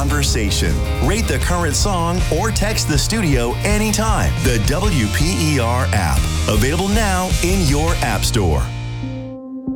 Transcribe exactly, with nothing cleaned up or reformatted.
conversation. Rate the current song or text the studio anytime. The W P E R app. Available now in your app store.